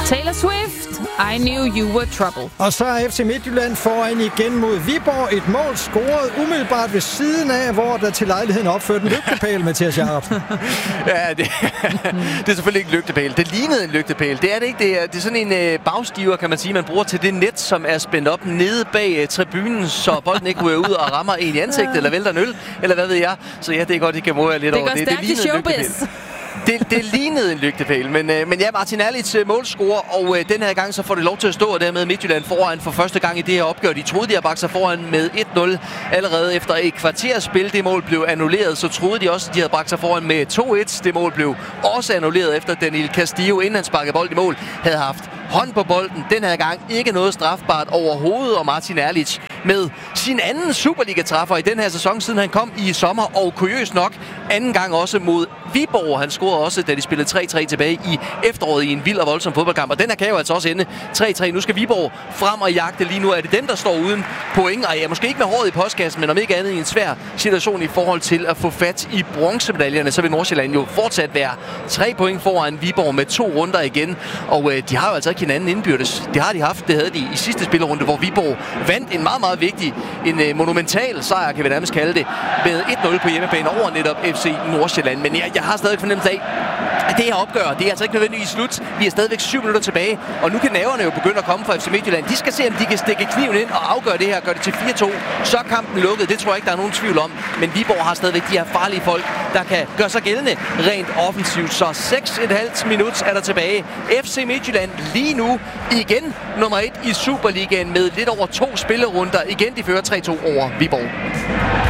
Taylor Swift, I Knew You Were Trouble. Og så er FC Midtjylland foran igen mod Viborg. Et mål scoret umiddelbart ved siden af, hvor der til lejligheden opførte en lygtepæl, Mathias Jacobsen. Ja, det er selvfølgelig ikke en lygtepæl. Det lignede en lygtepæl. Det er det ikke. Det er sådan en bagstiver, kan man sige, man bruger til det net, som er spændt op nede bag tribunen, så bolden ikke ryger ud og rammer en i ansigtet, eller vælter en øl, eller hvad ved jeg. Så ja, det er godt, I kan måle lidt over det. Det lignede en lygtepæl. Det lignede en lygtepæl, men ja, Martin Erlitz målscorer, og den her gang så får det lov til at stå, og dermed Midtjylland foran for første gang i det her opgør. De troede, de har bragt sig foran med 1-0 allerede efter et kvarters spil. Det mål blev annulleret, så troede de også, at de havde bragt sig foran med 2-1. Det mål blev også annulleret efter Daniel Castillo, inden han sparkede bold i mål, havde haft hånd på bolden. Den her gang ikke noget strafbart overhovedet, og Martin Erlitz med sin anden Superliga-træffer i den her sæson, siden han kom i sommer, og kuriøst nok anden gang også mod Viborg. Han scorede også, da de spillede 3-3 tilbage i efteråret i en vild og voldsom fodboldkamp, og den her kan jo altså også ende 3-3. Nu skal Viborg frem og jagte. Lige nu er det dem, der står uden point, og ja, måske ikke med håret i postkassen, men om ikke andet i en svær situation i forhold til at få fat i bronzemedaljerne, så vil Nordsjælland jo fortsat være 3 point foran Viborg med 2 runder igen, og de har jo altså ikke hinanden indbyrdes. Det har de haft, det havde de i sidste spillerunde, hvor Viborg vandt en meget, meget vigtig, en monumental sejr, kan vi nærmest kalde det, med 1-0 på hjemmebane over netop FC Nordsjælland. Men jeg har stadig fornemmelse af, at det her opgør, det er altså ikke nødvendigvis slut. Vi er stadigvæk 7 minutter tilbage, og nu kan nerverne jo begynde at komme fra FC Midtjylland. De skal se, om de kan stikke kniven ind og afgøre det her, gøre det til 4-2. Så er kampen lukket, det tror jeg ikke, der er nogen tvivl om. Men Viborg har stadigvæk de her farlige folk, der kan gøre sig gældende rent offensivt. Så 6,5 minutter er der tilbage. FC Midtjylland lige nu igen nummer 1 i Superligaen med lidt over 2 spillerunder. Igen, de fører 3-2 over Viborg.